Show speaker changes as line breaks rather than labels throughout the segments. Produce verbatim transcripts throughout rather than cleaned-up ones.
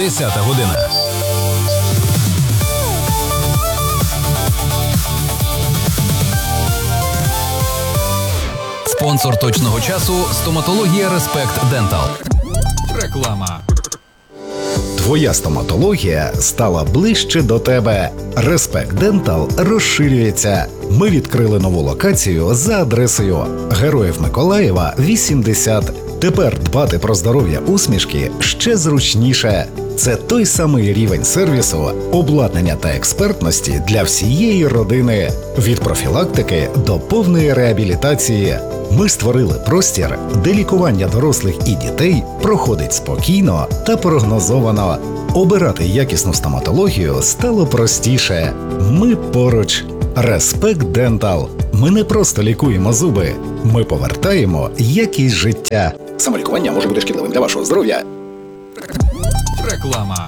десята година. Спонсор точного часу – стоматологія Респект Дентал. Реклама.
Твоя стоматологія стала ближче до тебе. Респект Дентал розширюється. Ми відкрили нову локацію за адресою Героїв Миколаєва, вісімдесят. Тепер дбати про здоров'я усмішки ще зручніше. Це той самий рівень сервісу, обладнання та експертності для всієї родини. Від профілактики до повної реабілітації. Ми створили простір, де лікування дорослих і дітей проходить спокійно та прогнозовано. Обирати якісну стоматологію стало простіше. Ми поруч. Респект Дентал. Ми не просто лікуємо зуби. Ми повертаємо якість життя. Самолікування може бути шкідливим для вашого здоров'я.
Реклама.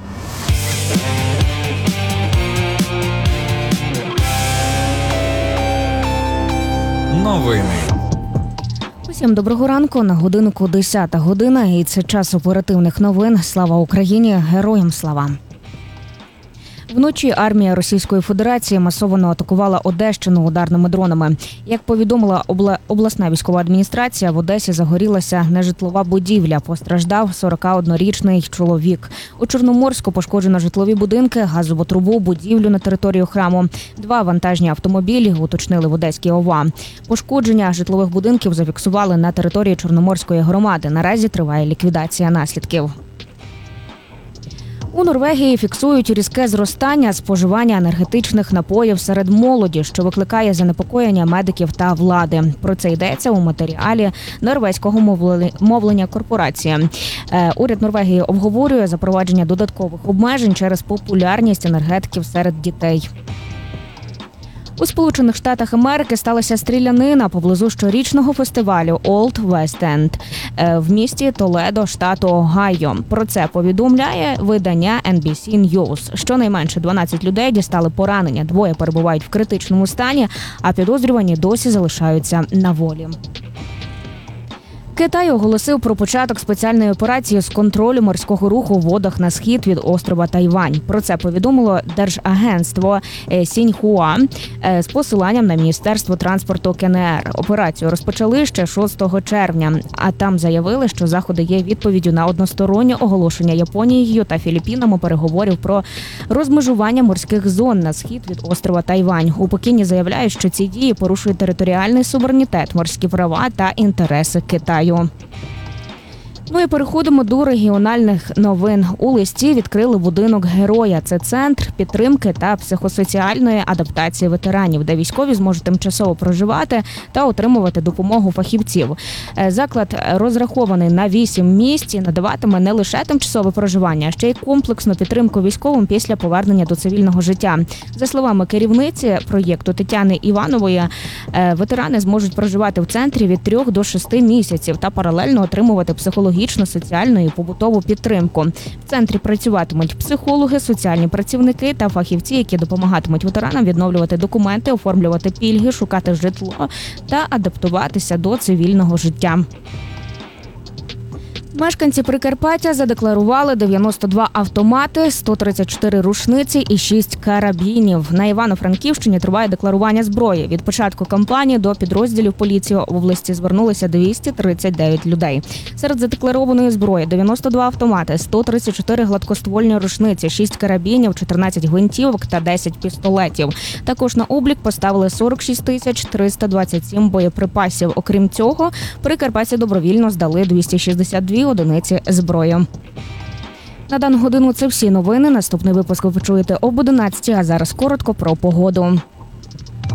Новини.
Усім доброго ранку. На годиннику десята година, і це час оперативних новин. Слава Україні! Героям слава! Вночі армія Російської Федерації масово атакувала Одещину ударними дронами. Як повідомила обла... обласна військова адміністрація, в Одесі загорілася нежитлова будівля. Постраждав сорокаоднорічний чоловік. У Чорноморську пошкоджено житлові будинки, газову трубу, будівлю на територію храму. Два вантажні автомобілі, уточнили в Одеській ОВА. Пошкодження житлових будинків зафіксували на території Чорноморської громади. Наразі триває ліквідація наслідків. У Норвегії фіксують різке зростання споживання енергетичних напоїв серед молоді, що викликає занепокоєння медиків та влади. Про це йдеться у матеріалі норвезького мовлення корпорації. Уряд Норвегії обговорює запровадження додаткових обмежень через популярність енергетиків серед дітей. У Сполучених Штатах Америки сталася стрілянина поблизу щорічного фестивалю Old West End в місті Толедо, штату Огайо. Про це повідомляє видання ен бі сі News. Щонайменше дванадцять людей дістали поранення, двоє перебувають в критичному стані, а підозрювані досі залишаються на волі. Китай оголосив про початок спеціальної операції з контролю морського руху в водах на схід від острова Тайвань. Про це повідомило Держагентство Сіньхуа з посиланням на Міністерство транспорту ка ен ер. Операцію розпочали ще шостого червня, а там заявили, що заходи є відповіддю на одностороннє оголошення Японією та Філіппінами переговорів про розмежування морських зон на схід від острова Тайвань. У Пекіні заявляють, що ці дії порушують територіальний суверенітет, морські права та інтереси Китаю. Ну і переходимо до регіональних новин. У Листі відкрили будинок героя. Це центр підтримки та психосоціальної адаптації ветеранів, де військові зможуть тимчасово проживати та отримувати допомогу фахівців. Заклад розрахований на вісім місць і надаватиме не лише тимчасове проживання, а ще й комплексну підтримку військовим після повернення до цивільного життя. За словами керівниці проєкту Тетяни Іванової, ветерани зможуть проживати в центрі від трьох до шести місяців та паралельно отримувати психологічну, соціальну і побутову підтримку. В центрі працюватимуть психологи, соціальні працівники та фахівці, які допомагатимуть ветеранам відновлювати документи, оформлювати пільги, шукати житло та адаптуватися до цивільного життя. Мешканці Прикарпаття задекларували дев'яносто два автомати, сто тридцять чотири рушниці і шість карабінів. На Івано-Франківщині триває декларування зброї. Від початку кампанії до підрозділів поліції в області звернулися двісті тридцять дев'ять людей. Серед задекларованої зброї дев'яносто два автомати, сто тридцять чотири гладкоствольні рушниці, шість карабінів, чотирнадцять гвинтівок та десять пістолетів. Також на облік поставили сорок шість тисяч триста двадцять сім боєприпасів. Окрім цього, прикарпатці добровільно здали двісті шістдесят дві одиниці зброї. На дану годину це всі новини. Наступний випуск ви почуєте об одинадцятій, а зараз коротко про погоду.